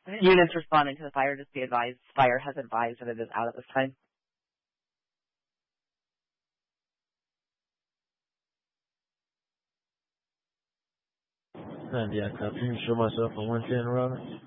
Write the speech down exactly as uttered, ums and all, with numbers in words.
Units responding to the fire, just be advised. Fire has advised that it is out at this time. ninety, I copy. Show myself on one ten router.